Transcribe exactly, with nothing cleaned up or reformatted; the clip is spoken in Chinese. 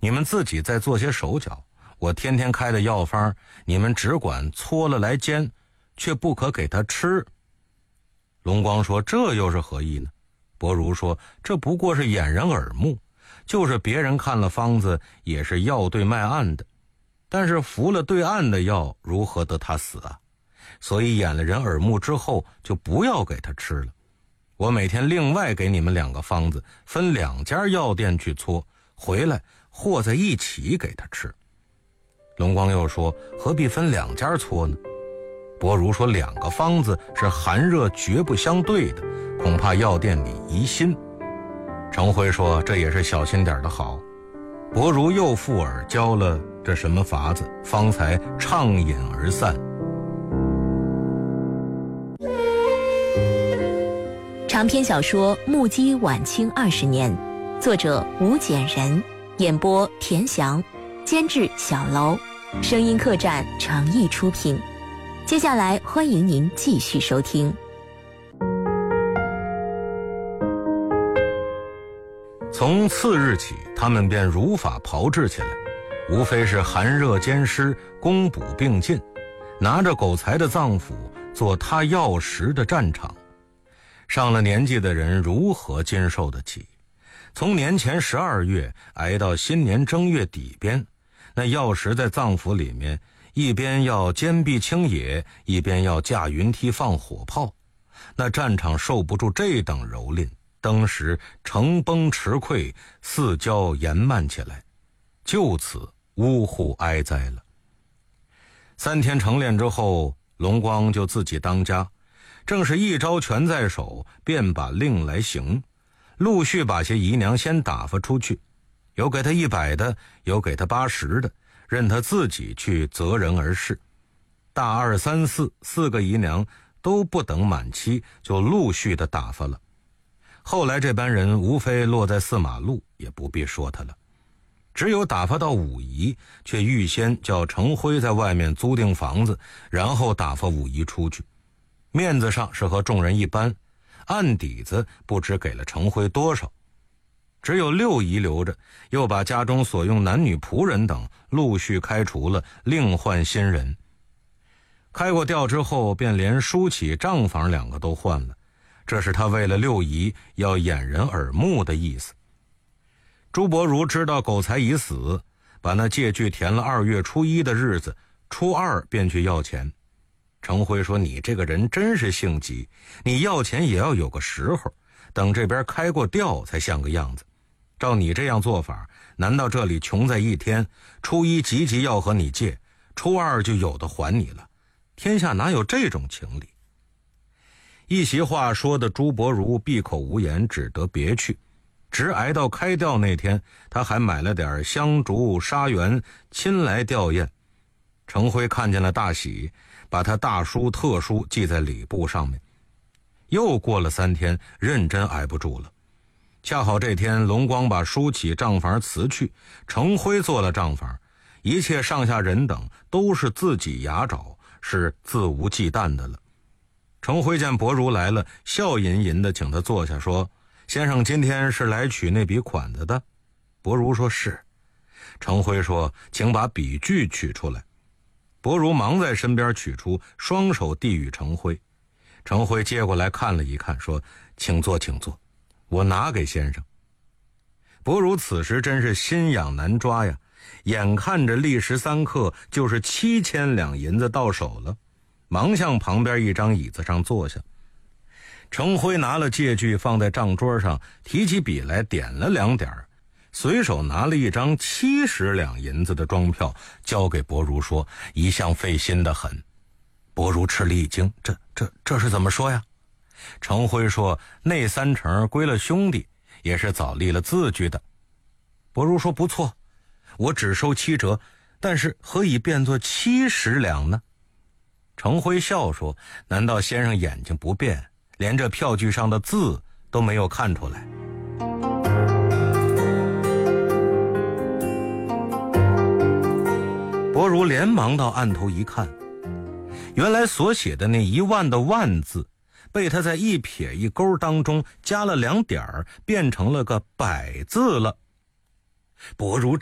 你们自己再做些手脚，我天天开的药方，你们只管搓了来煎，却不可给他吃。龙光说，这又是何意呢？伯如说，这不过是掩人耳目，就是别人看了方子也是药对卖暗的，但是服了对暗的药，如何得他死啊？所以掩了人耳目之后，就不要给他吃了。我每天另外给你们两个方子，分两家药店去搓，回来和在一起给他吃。龙光又说，何必分两家搓呢？伯如说，两个方子是寒热绝不相对的，恐怕药店里疑心。程辉说，这也是小心点的好。伯如又附耳教了这什么法子，方才畅饮而散。 长篇小说《目击晚清二十年》，作者吴简人，演播田翔，监制小楼，声音客栈诚意出品。接下来欢迎您继续收听。 从次日起，他们便如法炮制起来，无非是寒热兼施，攻补并进，拿着狗才的脏腑做他药食的战场。上了年纪的人如何经受得起？从年前十二月挨到新年正月底边，那药食在脏腑里面，一边要坚壁清野，一边要架云梯放火炮，那战场受不住这等蹂躏，当时城崩池溃，四郊延漫起来，就此呜呼哀哉了。三天成练之后，龙光就自己当家，正是一招拳在手，便把令来行，陆续把些姨娘先打发出去，有给他一百的，有给他八十的，任他自己去择人而事。大二三四四个姨娘都不等满期，就陆续的打发了。后来这班人无非落在四马路，也不必说他了。只有打发到五姨，却预先叫程辉在外面租订房子，然后打发五姨出去。面子上是和众人一般，暗底子不知给了程辉多少。只有六姨留着，又把家中所用男女仆人等陆续开除了，另换新人。开过调之后，便连书起账房两个都换了，这是他为了六姨要掩人耳目的意思。朱伯如知道狗才已死，把那借据填了二月初一的日子，初二便去要钱。程辉说，你这个人真是性急，你要钱也要有个时候，等这边开过调才像个样子。照你这样做法，难道这里穷在一天，初一急急要和你借，初二就有的还你了？天下哪有这种情理？一席话说的朱伯如闭口无言，只得别去。直挨到开调那天，他还买了点香烛沙园亲来吊唁。程辉看见了大喜，把他大书特书记在礼部上面。又过了三天，认真挨不住了。恰好这天龙光把书起账房辞去，程辉做了账房，一切上下人等都是自己牙爪，是自无忌惮的了。程辉见伯如来了，笑吟吟地请他坐下，说，先生今天是来取那笔款子的？伯如说是。程辉说，请把笔据取出来。伯如忙在身边取出，双手递与程辉。程辉接过来看了一看，说，请坐请坐，我拿给先生。伯如此时真是心痒难抓呀，眼看着立时三刻就是七千两银子到手了，忙向旁边一张椅子上坐下。程辉拿了借据放在账桌上，提起笔来点了两点，随手拿了一张七十两银子的装票交给伯如，说，一向费心的很。伯如吃了一惊，这这这是怎么说呀？程辉说，那三成归了兄弟，也是早立了字据的。伯如说，不错，我只收七折，但是何以变作七十两呢？程辉笑说，难道先生眼睛不变，连这票据上的字都没有看出来？伯如连忙到案头一看，原来所写的那一万的万字，被他在一撇一勾当中加了两点，变成了个百字了。伯如